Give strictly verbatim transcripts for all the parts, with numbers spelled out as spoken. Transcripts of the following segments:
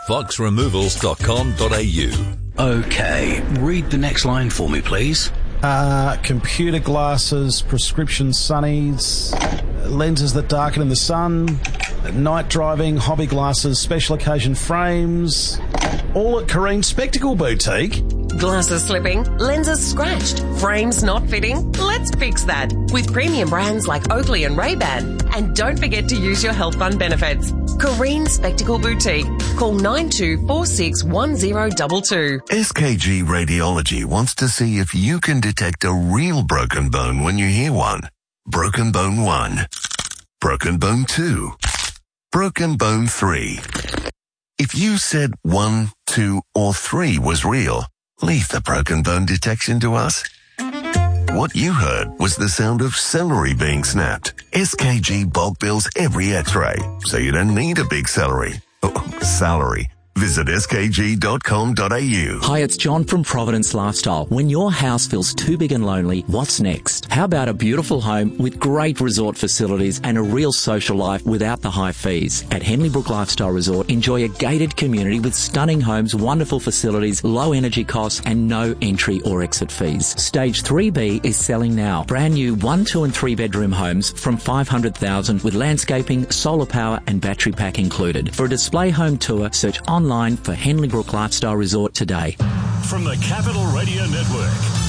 fox removals dot com dot a u. OK, read the next line for me, please. Uh, computer glasses, prescription sunnies, lenses that darken in the sun, night driving, hobby glasses, special occasion frames, all at Careen Spectacle Boutique. Glasses slipping, lenses scratched, frames not fitting? Let's fix that with premium brands like Oakley and Ray-Ban. And don't forget to use your health fund benefits. Careen Spectacle Boutique. Call nine two four six one zero two two. S K G Radiology wants to see if you can detect a real broken bone when you hear one. Broken bone one. Broken bone two. Broken bone three. If you said one, two, or three was real, leave the broken bone detection to us. What you heard was the sound of celery being snapped. S K G bulk bills every x-ray, so you don't need a big celery. Oh, salary. Visit s k g dot com dot a u. Hi, it's John from Providence Lifestyle. When your house feels too big and lonely, what's next? How about a beautiful home with great resort facilities and a real social life without the high fees? At Henley Brook Lifestyle Resort, enjoy a gated community with stunning homes, wonderful facilities, low energy costs and no entry or exit fees. Stage three B is selling now. Brand new one, two and three bedroom homes from five hundred thousand dollars with landscaping, solar power and battery pack included. For a display home tour, search online Online for Henley Brook Lifestyle Resort today. From the Capital Radio Network,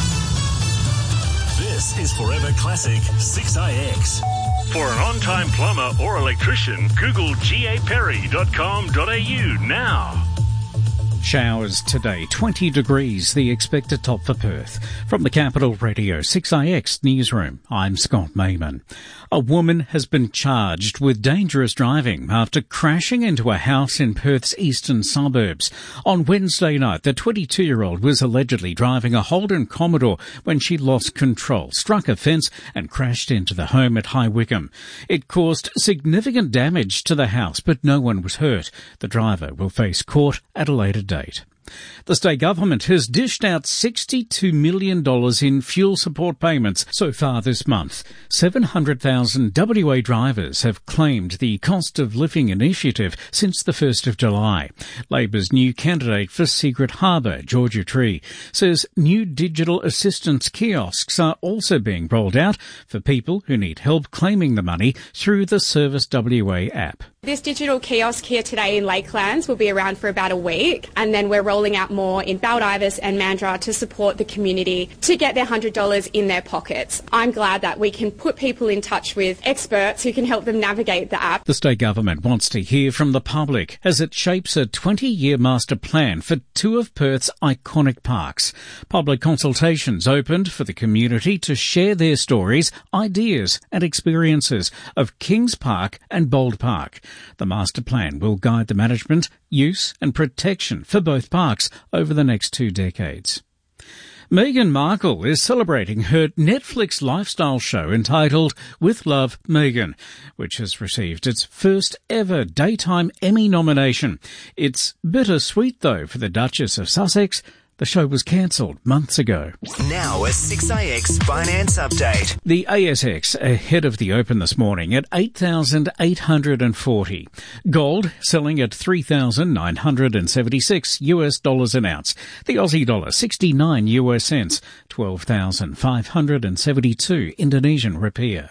this is Forever Classic six A X. For an on-time plumber or electrician, Google g a perry dot com dot a u now. Showers today, twenty degrees, the expected top for Perth. From the Capital Radio six A X newsroom, I'm Scott Mayman. A woman has been charged with dangerous driving after crashing into a house in Perth's eastern suburbs. On Wednesday night, the twenty-two-year-old was allegedly driving a Holden Commodore when she lost control, struck a fence and crashed into the home at High Wycombe. It caused significant damage to the house, but no one was hurt. The driver will face court at a later date. The state government has dished out sixty-two million dollars in fuel support payments so far this month. seven hundred thousand W A drivers have claimed the cost of living initiative since the first of July. Labor's new candidate for Secret Harbour, Georgia Tree, says new digital assistance kiosks are also being rolled out for people who need help claiming the money through the Service W A app. This digital kiosk here today in Lakelands will be around for about a week, and then we're rolling out more in Baldivis and Mandurah to support the community to get their one hundred dollars in their pockets. I'm glad that we can put people in touch with experts who can help them navigate the app. The state government wants to hear from the public as it shapes a twenty-year master plan for two of Perth's iconic parks. Public consultations opened for the community to share their stories, ideas and experiences of Kings Park and Bold Park. The master plan will guide the management, use and protection for both parks over the next two decades. Meghan Markle is celebrating her Netflix lifestyle show entitled With Love, Meghan, which has received its first ever daytime Emmy nomination. It's bittersweet, though, for the Duchess of Sussex. The show was cancelled months ago. Now a six A X finance update. The A S X ahead of the open this morning at eight thousand eight hundred forty. Gold selling at three thousand nine hundred seventy-six US dollars an ounce. The Aussie dollar sixty-nine US cents. twelve thousand five hundred seventy-two Indonesian rupiah.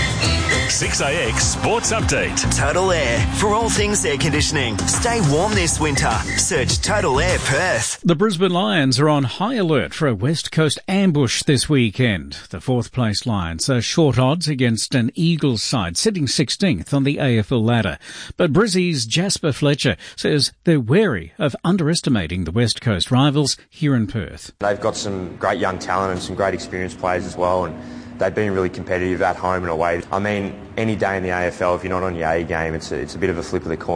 six A X Sports Update. Total Air. For all things air conditioning. Stay warm this winter. Search Total Air Perth. The Brisbane Lions are on high alert for a West Coast ambush this weekend. The fourth place Lions are short odds against an Eagles side sitting sixteenth on the A F L ladder. But Brizzy's Jasper Fletcher says they're wary of underestimating the West Coast rivals here in Perth. They've got some great young talent and some great experienced players as well, and they've been really competitive at home and away. I mean, any day in the A F L, if you're not on your A game, it's a, it's a bit of a flip of the coin.